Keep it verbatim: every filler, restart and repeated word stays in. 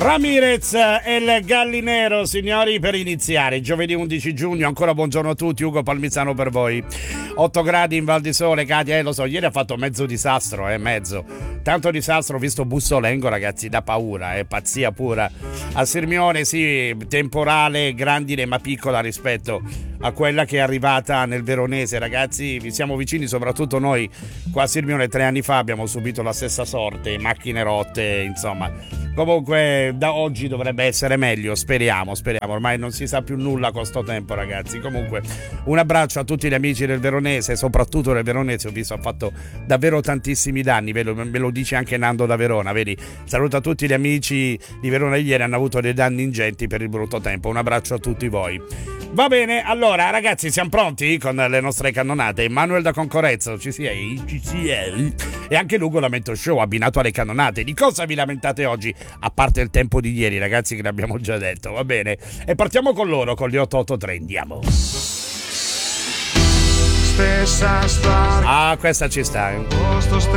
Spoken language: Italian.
Ramirez e il Gallinero, signori, per iniziare giovedì undici giugno. Ancora buongiorno a tutti, Ugo Palmisano per voi. otto gradi in Val di Sole, Katia, eh, lo so, ieri ha fatto mezzo disastro, eh, mezzo. Tanto disastro, ho visto Bussolengo, ragazzi, da paura, è eh, pazzia pura. A Sirmione, sì, temporale, grandine ma piccola rispetto a quella che è arrivata nel Veronese, ragazzi. Vi siamo vicini, soprattutto noi qua a Sirmione tre anni fa abbiamo subito la stessa sorte, macchine rotte, insomma. Comunque da oggi dovrebbe essere meglio, speriamo, speriamo. Ormai non si sa più nulla con sto tempo, ragazzi. Comunque un abbraccio a tutti gli amici del Veronese, soprattutto del Veronese. Ho visto, ha fatto davvero tantissimi danni, ve lo, me lo dice anche Nando da Verona, vedi? Saluto a tutti gli amici di Verona, ieri hanno avuto dei danni ingenti per il brutto tempo. Un abbraccio a tutti voi. Va bene, allora ragazzi, siamo pronti con le nostre cannonate. Emanuele da Concorrezzo, ci sei? Ci sei? E anche Lugo Lamento Show abbinato alle cannonate. Di cosa vi lamentate oggi? A parte il tempo di ieri, ragazzi, che l'abbiamo già detto, va bene? E partiamo con loro, con gli otto otto tre, andiamo. Stessa storia. Ah, questa ci sta.